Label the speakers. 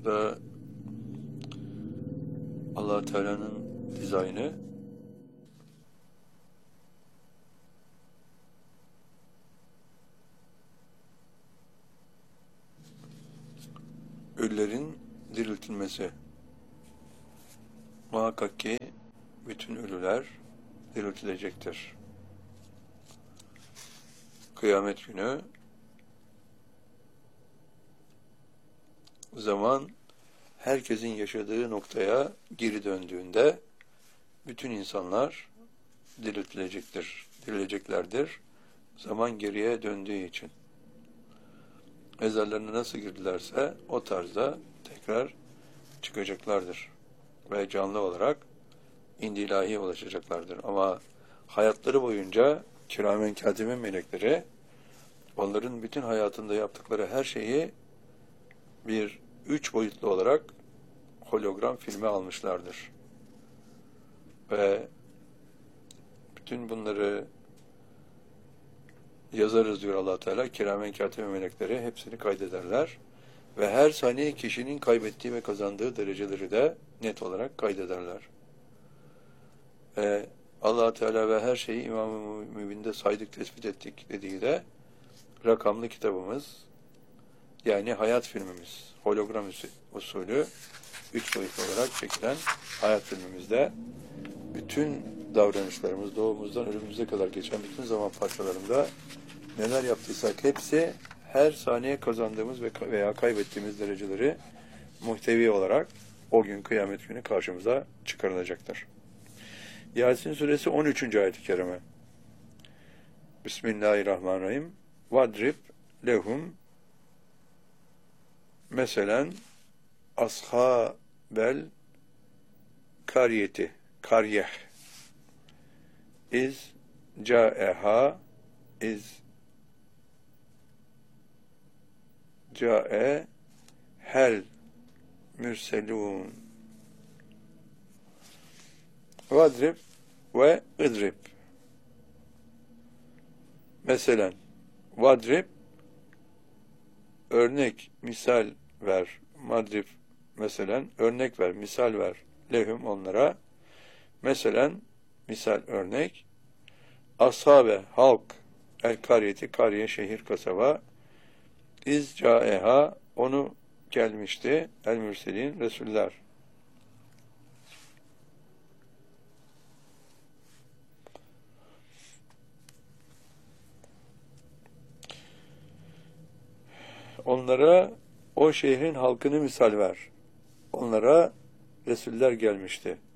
Speaker 1: da Allah Teala'nın dizaynı ölülerin diriltilmesi. Muhakkak ki bütün ölüler diriltilecektir. Kıyamet günü zaman herkesin yaşadığı noktaya geri döndüğünde bütün insanlar dirileceklerdir. Zaman geriye döndüğü için. Mezarlarına nasıl girdilerse o tarzda tekrar çıkacaklardır. Ve canlı olarak indilahiye ulaşacaklardır. Ama hayatları boyunca kiramen katiben melekleri onların bütün hayatında yaptıkları her şeyi bir 3 boyutlu olarak hologram filme almışlardır. Ve bütün bunları yazarız diyor Allah Teala. Kiramen katiben melekleri hepsini kaydederler. Ve her saniye kişinin kaybettiği ve kazandığı dereceleri de net olarak kaydederler. Ve Allah Teala ve her şeyi İmam-ı Mübin'de saydık, tespit ettik dediği de rakamlı kitabımız, yani hayat filmimiz, hologram usulü 3 boyutlu olarak çekilen hayat filmimizde bütün davranışlarımız, doğumuzdan ölümümüze kadar geçen bütün zaman parçalarında neler yaptıysak hepsi her saniye kazandığımız veya kaybettiğimiz dereceleri muhtevi olarak o gün kıyamet günü karşımıza çıkarılacaktır. Yasin suresi 13. ayet-i kerime. Bismillahirrahmanirrahim. Vadrib lehum meselen ashabel karyeh iz cae hel mürselun. Vadrib ve idrib. Mesela vadrib örnek, misal ver. Madrib mesela örnek ver, misal ver. Lehum onlara. Mesela misal örnek. Ashabe halk el kariyeti kariye şehir kasaba iz caeha onu gelmişti el mürselin resuller. Onlara o şehrin halkını misal ver. Onlara resuller gelmişti.